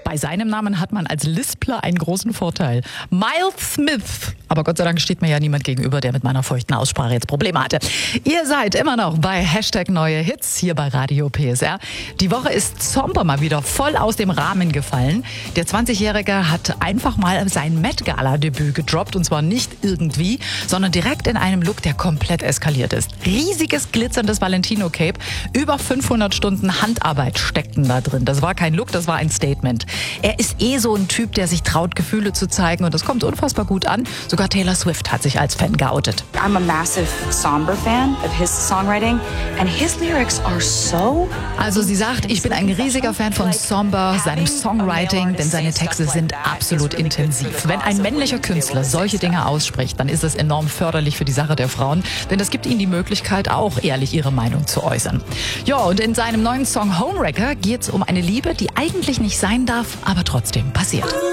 Bei seinem Namen hat man als Lispler einen großen Vorteil. Miles Smith. Aber Gott sei Dank steht mir ja niemand gegenüber, der mit meiner feuchten Aussprache jetzt Probleme hatte. Ihr seid immer noch bei #neue Hits hier bei Radio PSR. Die Woche ist Zomber mal wieder voll aus dem Rahmen gefallen. Der 20-Jährige hat einfach mal sein Met-Gala-Debüt gedroppt. Und zwar nicht irgendwie, sondern direkt in einem Look, der komplett eskaliert ist. Riesiges, glitzerndes Valentino-Cape. Über 500 Stunden Handarbeit steckten da drin. Das war kein Look, das war ein Statement. Er ist so ein Typ, der sich traut, Gefühle zu zeigen. Und das kommt unfassbar gut an. Sogar Taylor Swift hat sich als Fan geoutet. I'm a massive Somber fan of his songwriting and his lyrics are so... Also sie sagt, ich bin ein riesiger Fan von Somber, seinem Songwriting, denn seine Texte sind absolut intensiv. Wenn ein männlicher Künstler solche Dinge ausspricht, dann ist es enorm förderlich für die Sache der Frauen, denn das gibt ihnen die Möglichkeit, auch ehrlich ihre Meinung zu äußern. Ja, und in seinem neuen Song Homewrecker geht es um eine Liebe, die eigentlich nicht sein darf, aber trotzdem passiert.